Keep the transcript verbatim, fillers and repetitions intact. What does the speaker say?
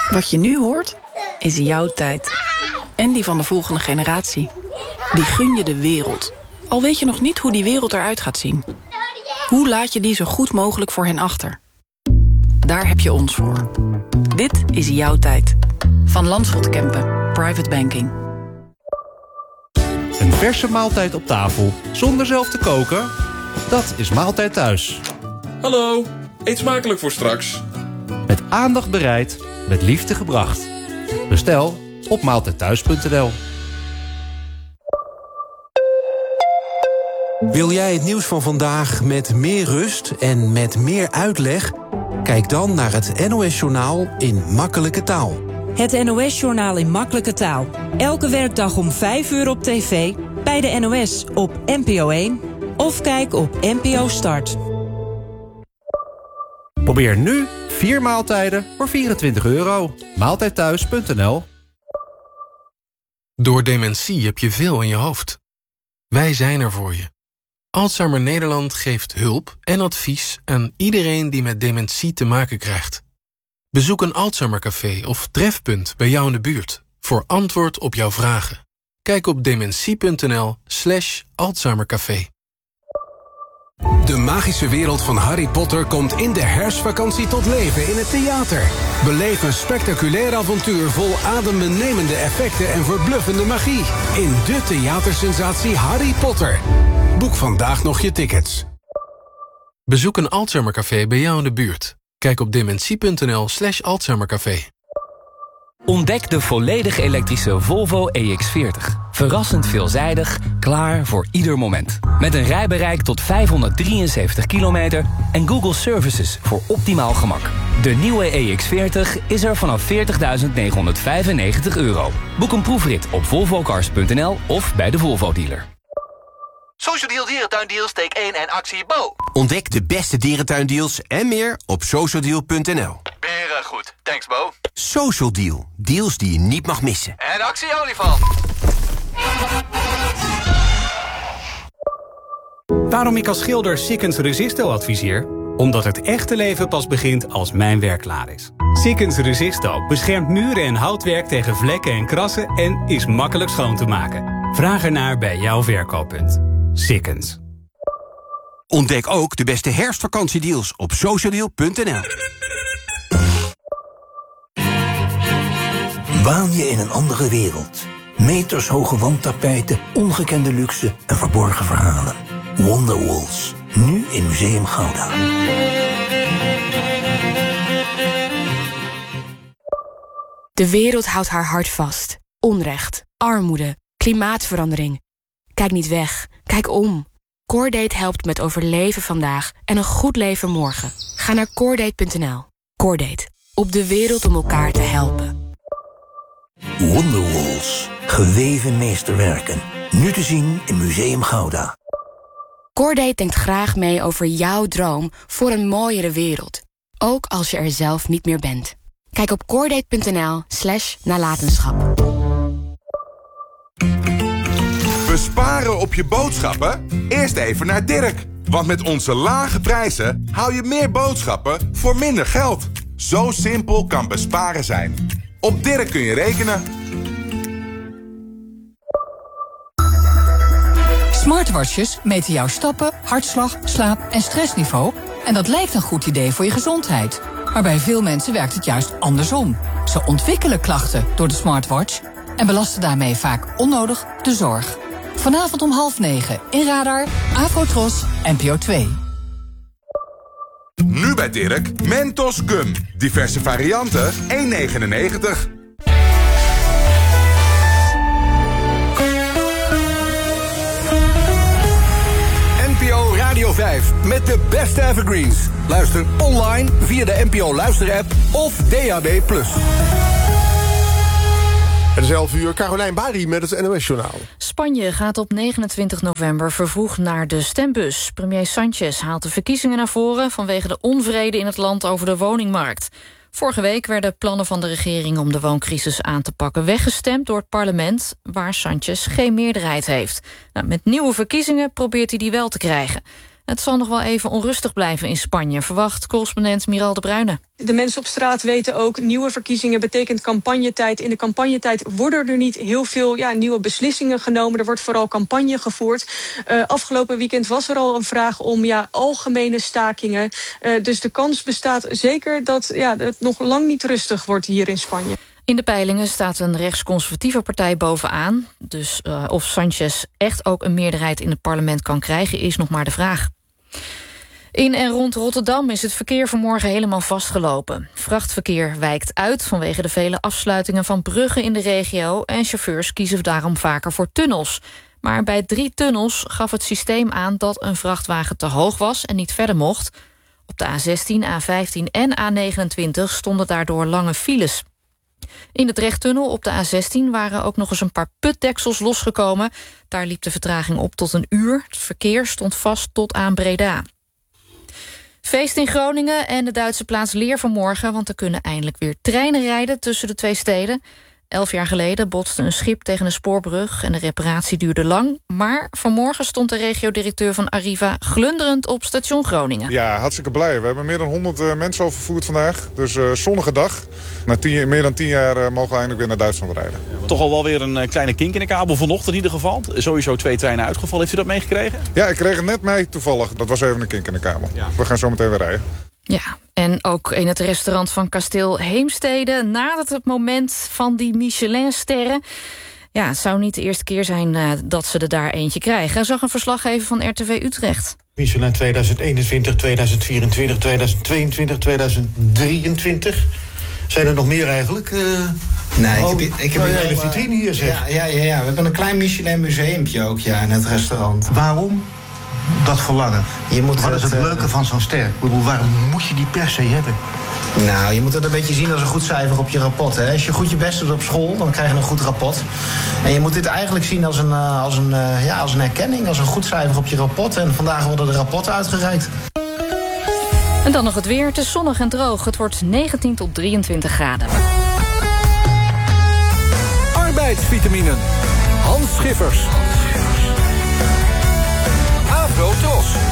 Wat je nu hoort, is jouw tijd. En die van de volgende generatie. Die gun je de wereld. Al weet je nog niet hoe die wereld eruit gaat zien. Hoe laat je die zo goed mogelijk voor hen achter? Daar heb je ons voor. Dit is jouw tijd. Van Landschot Kempen. Private Banking. Een verse maaltijd op tafel, zonder zelf te koken? Dat is Maaltijd Thuis. Hallo, eet smakelijk voor straks. Met aandacht bereid, met liefde gebracht. Bestel op maaltijdthuis punt n l. Wil jij het nieuws van vandaag met meer rust en met meer uitleg? Kijk dan naar het N O S-journaal in makkelijke taal. Het N O S-journaal in makkelijke taal. Elke werkdag om vijf uur op tv, bij de N O S op N P O één... of kijk op N P O Start. Probeer nu vier maaltijden voor vierentwintig euro. maaltijdthuis punt n l. Door dementie heb je veel in je hoofd. Wij zijn er voor je. Alzheimer Nederland geeft hulp en advies aan iedereen die met dementie te maken krijgt. Bezoek een Alzheimercafé of trefpunt bij jou in de buurt voor antwoord op jouw vragen. Kijk op dementie punt n l slash Alzheimercafé. De magische wereld van Harry Potter komt in de herfstvakantie tot leven in het theater. Beleef een spectaculair avontuur vol adembenemende effecten en verbluffende magie. In de theatersensatie Harry Potter. Boek vandaag nog je tickets. Bezoek een Alzheimercafé bij jou in de buurt. Kijk op dementie punt n l slash Alzheimercafé. Ontdek de volledig elektrische Volvo E X veertig. Verrassend veelzijdig, klaar voor ieder moment. Met een rijbereik tot vijfhonderddrieënzeventig kilometer en Google Services voor optimaal gemak. De nieuwe E X veertig is er vanaf veertigduizend negenhonderdvijfennegentig euro. Boek een proefrit op volvocars punt n l of bij de Volvo dealer. Social Deal Dierentuindeals, steek één en actie Bo. Ontdek de beste dierentuindeals en meer op social deal punt n l. Beren goed, thanks Bo. Social Deal, deals die je niet mag missen. En actie olifant. Waarom ik als schilder Sikkens Resisto adviseer? Omdat het echte leven pas begint als mijn werk klaar is. Sikkens Resisto beschermt muren en houtwerk tegen vlekken en krassen en is makkelijk schoon te maken. Vraag ernaar bij jouw verkooppunt. Sikkens. Ontdek ook de beste herfstvakantiedeals op social deal punt n l. Waan je in een andere wereld. Metershoge wandtapijten, ongekende luxe en verborgen verhalen. Wonderwalls, nu in Museum Gouda. De wereld houdt haar hart vast. Onrecht, armoede, klimaatverandering. Kijk niet weg, kijk om. Coordate helpt met overleven vandaag en een goed leven morgen. Ga naar coordate punt n l. Coordate, op de wereld om elkaar te helpen. Wonderwalls, geweven meesterwerken. Nu te zien in Museum Gouda. Coordate denkt graag mee over jouw droom voor een mooiere wereld. Ook als je er zelf niet meer bent. Kijk op coordate punt n l slash nalatenschap. Besparen op je boodschappen? Eerst even naar Dirk. Want met onze lage prijzen hou je meer boodschappen voor minder geld. Zo simpel kan besparen zijn. Op Dirk kun je rekenen. Smartwatches meten jouw stappen, hartslag, slaap en stressniveau. En dat lijkt een goed idee voor je gezondheid. Maar bij veel mensen werkt het juist andersom. Ze ontwikkelen klachten door de smartwatch en belasten daarmee vaak onnodig de zorg. Vanavond om half negen in Radar, Afrotros, N P O twee. Nu bij Dirk, Mentos Gum. Diverse varianten, één negenennegentig. N P O Radio vijf met de beste evergreens. Luister online via de N P O luisterapp of D A B plus. Het is elf uur, Carolijn Bari met het N O S-journaal. Spanje gaat op negenentwintig november vervroegd naar de stembus. Premier Sánchez haalt de verkiezingen naar voren vanwege de onvrede in het land over de woningmarkt. Vorige week werden plannen van de regering om de wooncrisis aan te pakken weggestemd door het parlement, waar Sánchez geen meerderheid heeft. Nou, met nieuwe verkiezingen probeert hij die wel te krijgen. Het zal nog wel even onrustig blijven in Spanje, verwacht correspondent Miral de Bruyne. De mensen op straat weten ook, nieuwe verkiezingen betekent campagnetijd. In de campagnetijd worden er niet heel veel ja, nieuwe beslissingen genomen. Er wordt vooral campagne gevoerd. Uh, afgelopen weekend was er al een vraag om ja, algemene stakingen. Uh, dus de kans bestaat zeker dat ja, het nog lang niet rustig wordt hier in Spanje. In de peilingen staat een rechtsconservatieve partij bovenaan. Dus uh, of Sánchez echt ook een meerderheid in het parlement kan krijgen, is nog maar de vraag. In en rond Rotterdam is het verkeer vanmorgen helemaal vastgelopen. Vrachtverkeer wijkt uit vanwege de vele afsluitingen van bruggen in de regio en chauffeurs kiezen daarom vaker voor tunnels. Maar bij drie tunnels gaf het systeem aan dat een vrachtwagen te hoog was en niet verder mocht. Op de A zestien, A vijftien en A negenentwintig stonden daardoor lange files. In de Drechttunnel op de A zestien waren ook nog eens een paar putdeksels losgekomen. Daar liep de vertraging op tot een uur. Het verkeer stond vast tot aan Breda. Feest in Groningen en de Duitse plaats Leer vanmorgen, want er kunnen eindelijk weer treinen rijden tussen de twee steden. Elf jaar geleden botste een schip tegen een spoorbrug en de reparatie duurde lang. Maar vanmorgen stond de regiodirecteur van Arriva glunderend op station Groningen. Ja, hartstikke blij. We hebben meer dan honderd uh, mensen overvoerd vandaag. Dus uh, zonnige dag. Na tien, meer dan tien jaar uh, mogen we eindelijk weer naar Duitsland rijden. Ja, toch al wel weer een uh, kleine kink in de kabel vanochtend in ieder geval. Sowieso twee treinen uitgevallen. Heeft u dat meegekregen? Ja, ik kreeg het net mee toevallig. Dat was even een kink in de kabel. Ja. We gaan zo meteen weer rijden. Ja, en ook in het restaurant van Kasteel Heemstede nadert het moment van die Michelin-sterren. Ja, het zou niet de eerste keer zijn uh, dat ze er daar eentje krijgen. Zag een verslaggever van R T V Utrecht. Michelin tweeduizend eenentwintig, tweeduizend vierentwintig, tweeduizend tweeëntwintig, tweeduizend drieëntwintig. Zijn er nog meer eigenlijk? Uh... Nee, oh, ik heb, ik heb oh, een hele vitrine hier, zeg. Ja, ja, ja, ja, we hebben een klein Michelin museumpje ook ja, in het restaurant. Waarom? Dat verlangen. Je moet Wat is het uh, leuke van zo'n ster? Ik bedoel, waarom moet je die per se hebben? Nou, je moet het een beetje zien als een goed cijfer op je rapport. Hè? Als je goed je best doet op school, dan krijg je een goed rapport. En je moet dit eigenlijk zien als een, uh, als een, uh, ja, als een erkenning, als een goed cijfer op je rapport. En vandaag worden de rapporten uitgereikt. En dan nog het weer. Het is zonnig en droog. Het wordt negentien tot drieëntwintig graden. Arbeidsvitaminen. Hans Schiffers. Afro Tros.